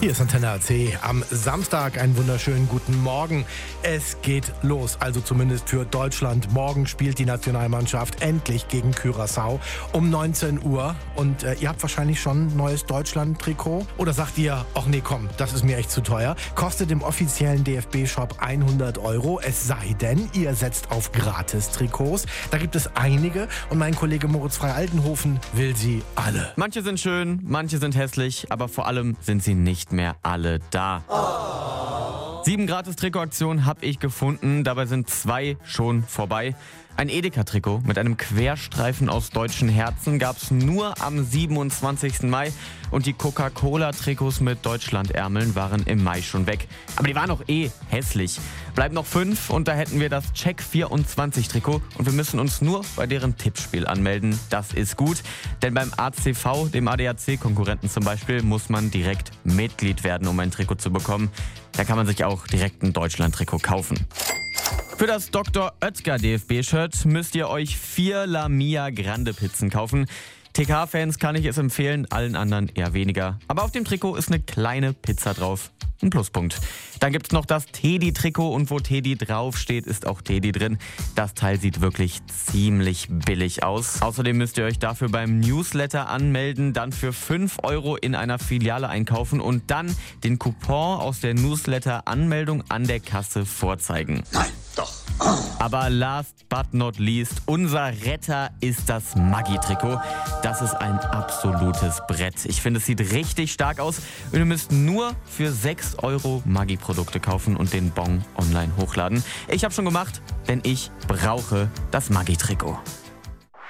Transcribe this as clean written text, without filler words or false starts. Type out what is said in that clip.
Hier ist Antenne AC. Am Samstag einen wunderschönen guten Morgen. Es geht los, also zumindest für Deutschland. Morgen spielt die Nationalmannschaft endlich gegen Curaçao um 19 Uhr. Und ihr habt wahrscheinlich schon ein neues Deutschland-Trikot. Oder sagt ihr, ach nee, komm, das ist mir echt zu teuer. Kostet im offiziellen DFB-Shop 100 €. Es sei denn, ihr setzt auf Gratis-Trikots. Da gibt es einige und mein Kollege Moritz Frey-Altenhofen will sie alle. Manche sind schön, manche sind hässlich, aber vor allem sind sie nicht mehr alle da. 7 Gratis-Trikot-Aktionen habe ich gefunden, dabei sind 2 schon vorbei. Ein Edeka-Trikot mit einem Querstreifen aus deutschen Herzen gab es nur am 27. Mai und die Coca-Cola-Trikots mit Deutschland-Ärmeln waren im Mai schon weg. Aber die waren auch hässlich. Bleiben noch 5 und da hätten wir das Check24-Trikot und wir müssen uns nur bei deren Tippspiel anmelden. Das ist gut, denn beim ACV, dem ADAC-Konkurrenten zum Beispiel, muss man direkt Mitglied werden, um ein Trikot zu bekommen. Da kann man sich auch direkt ein Deutschland-Trikot kaufen. Für das Dr. Oetker DFB-Shirt müsst ihr euch 4 La Mia Grande Pizzen kaufen. TK-Fans kann ich es empfehlen, allen anderen eher weniger. Aber auf dem Trikot ist eine kleine Pizza drauf. Ein Pluspunkt. Dann gibt es noch das Teddy-Trikot und wo Teddy draufsteht, ist auch Teddy drin. Das Teil sieht wirklich ziemlich billig aus. Außerdem müsst ihr euch dafür beim Newsletter anmelden, dann für 5 € in einer Filiale einkaufen und dann den Coupon aus der Newsletter-Anmeldung an der Kasse vorzeigen. Nein, doch. Aber last but not least, unser Retter ist das Maggi-Trikot. Das ist ein absolutes Brett. Ich finde, es sieht richtig stark aus und ihr müsst nur für 6 € Maggi-Produkte kaufen und den Bon online hochladen. Ich habe schon gemacht, denn ich brauche das Maggi-Trikot.